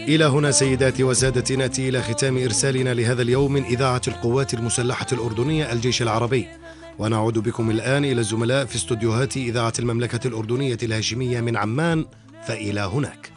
إلى هنا سيداتي وسادتي نأتي إلى ختام إرسالنا لهذا اليوم من إذاعة القوات المسلحة الأردنية الجيش العربي، ونعود بكم الآن إلى الزملاء في استوديوهات إذاعة المملكة الأردنية الهاشمية من عمان، فإلى هناك.